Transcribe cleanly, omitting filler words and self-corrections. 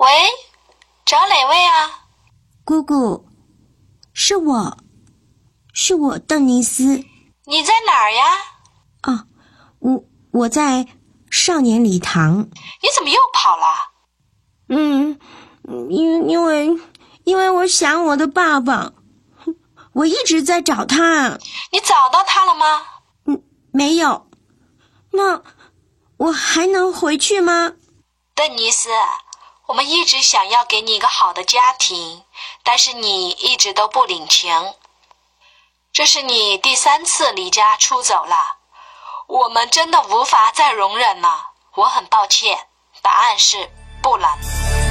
喂，找哪位啊？ 姑姑，是我邓尼斯。 你在哪儿呀？ 我在少年礼堂。 你怎么又跑了？ 因为我想我的爸爸，我一直在找他。 你找到他了吗？ 没有。那我还能回去吗？ 邓尼斯，我们一直想要给你一个好的家庭，但是你一直都不领情。这是你第3次离家出走了，我们真的无法再容忍了。我很抱歉，答案是不能。